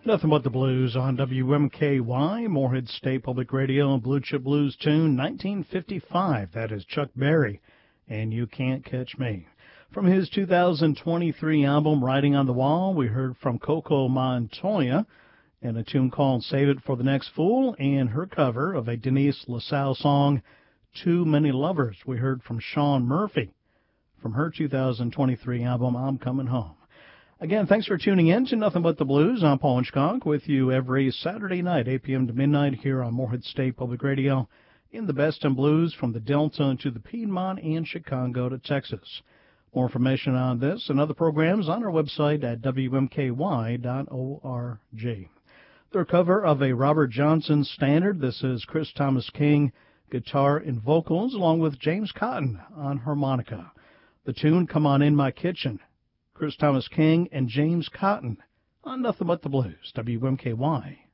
Nothing but the blues on WMKY, Morehead State Public Radio, Blue Chip Blues tune, 1955. That is Chuck Berry, and You Can't Catch Me. From his 2023 album, Writing on the Wall, we heard from Coco Montoya and a tune called Save It for the Next Fool, and her cover of a Denise LaSalle song, Too Many Lovers. We heard from Sean Murphy from her 2023 album, I'm Coming Home. Again, thanks for tuning in to Nothing But the Blues. I'm Paul Inchcock with you every Saturday night, 8 p.m. to midnight here on Morehead State Public Radio in the best in blues from the Delta to the Piedmont and Chicago to Texas. More information on this and other programs on our website at wmky.org. Their cover of a Robert Johnson standard. This is Chris Thomas King, guitar and vocals, along with James Cotton on harmonica. The tune, Come On In My Kitchen. Chris Thomas King and James Cotton on Nothing But the Blues, WMKY.